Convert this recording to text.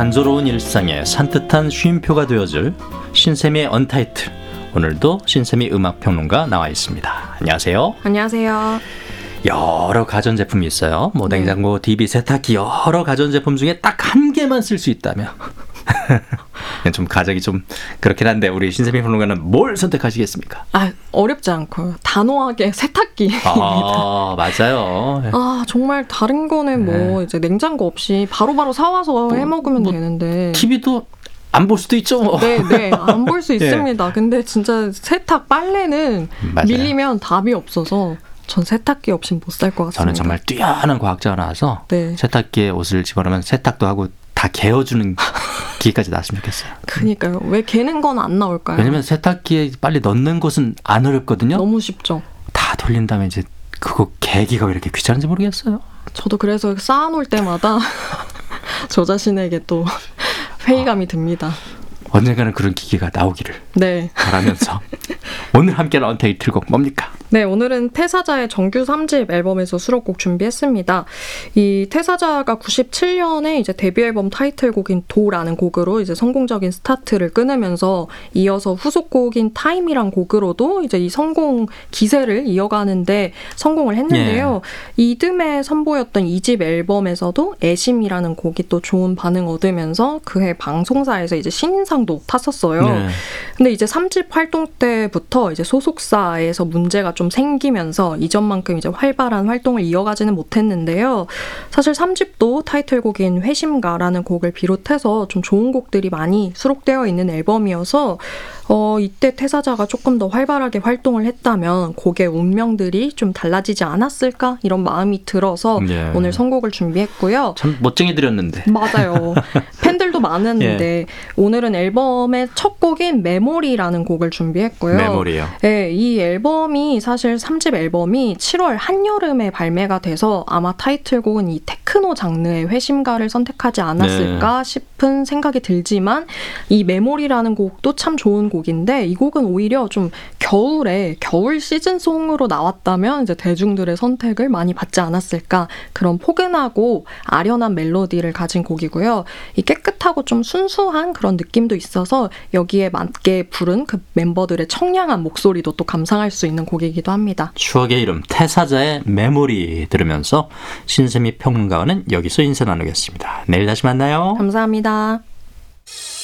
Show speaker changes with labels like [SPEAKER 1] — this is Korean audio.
[SPEAKER 1] 단조로운 일상에 산뜻한 쉼표가 되어줄 신샘의 언타이틀. 오늘도 신샘이 음악평론가 나와 있습니다. 안녕하세요.
[SPEAKER 2] 안녕하세요.
[SPEAKER 1] 여러 가전제품이 있어요. 뭐 냉장고, TV, 세탁기 여러 가전제품 중에 딱 한 개만 쓸 수 있다면 좀 가정이 좀 그렇긴 한데 우리 신샘이 평론가는 뭘 선택하시겠습니까?
[SPEAKER 2] 어렵지 않고요. 단호하게 세탁기입니다.
[SPEAKER 1] 맞아요.
[SPEAKER 2] 정말 다른 거는 뭐 이제 냉장고 없이 바로바로 사와서 해 먹으면 되는데
[SPEAKER 1] TV도 안 볼 수도 있죠. 뭐.
[SPEAKER 2] 네, 안 볼 수 있습니다. 근데 진짜 세탁, 빨래는
[SPEAKER 1] 맞아요.
[SPEAKER 2] 밀리면 답이 없어서 전 세탁기 없이는 못 살 것 같습니다.
[SPEAKER 1] 저는 정말 뛰어난 과학자가 나와서 세탁기에 옷을 집어넣으면 세탁도 하고 다 개어주는 기계까지 나왔으면 좋겠어요.
[SPEAKER 2] 그러니까요. 왜 개는 건 안 나올까요?
[SPEAKER 1] 왜냐면 세탁기에 빨리 넣는 것은 안 어렵거든요.
[SPEAKER 2] 너무 쉽죠.
[SPEAKER 1] 다 돌린 다음에 이제 그거 개기가 왜 이렇게 귀찮은지 모르겠어요.
[SPEAKER 2] 저도 그래서 쌓아놓을 때마다 저 자신에게 또 회의감이 듭니다.
[SPEAKER 1] 언젠가는 그런 기계가 나오기를 바라면서 오늘 함께하는 언타이틀곡 뭡니까?
[SPEAKER 2] 네, 오늘은 태사자의 정규 3집 앨범에서 수록곡 준비했습니다. 이 태사자가 97년에 이제 데뷔 앨범 타이틀곡인 도라는 곡으로 이제 성공적인 스타트를 끊으면서 이어서 후속곡인 타임이란 곡으로도 이제 이 성공 기세를 이어가는데 성공을 했는데요. 이듬해 선보였던 2집 앨범에서도 애심이라는 곡이 또 좋은 반응 얻으면서 그해 방송사에서 이제 신인상도 탔었어요. 근데 이제 3집 활동 때부터 이제 소속사에서 문제가 좀 생기면서 이전만큼 이제 활발한 활동을 이어가지는 못했는데요. 사실 3집도 타이틀곡인 회심가라는 곡을 비롯해서 좀 좋은 곡들이 많이 수록되어 있는 앨범이어서 이때 태사자가 조금 더 활발하게 활동을 했다면 곡의 운명들이 좀 달라지지 않았을까 이런 마음이 들어서 오늘 선곡을 준비했고요.
[SPEAKER 1] 참 멋쟁이들이었는데.
[SPEAKER 2] 맞아요. 팬들도 많았는데 오늘은 앨범의 첫 곡인 메모리라는 곡을 준비했고요.
[SPEAKER 1] 메모리요.
[SPEAKER 2] 네, 이 앨범이 사실 3집 앨범이 7월 한여름에 발매가 돼서 아마 타이틀곡은 이 테크노 장르의 회심가를 선택하지 않았을까 싶은 생각이 들지만 이 메모리라는 곡도 참 좋은 곡인데 이 곡은 오히려 좀 겨울 시즌송으로 나왔다면 이제 대중들의 선택을 많이 받지 않았을까 그런 포근하고 아련한 멜로디를 가진 곡이고요. 이 깨끗하고 좀 순수한 그런 느낌도 있어서 여기에 맞게 부른 그 멤버들의 청량한 목소리도 또 감상할 수 있는 곡이기도 합니다.
[SPEAKER 1] 추억의 이름 태사자의 메모리 들으면서 신샘이 평론가와는 여기서 인사 나누겠습니다. 내일 다시 만나요.
[SPEAKER 2] 감사합니다.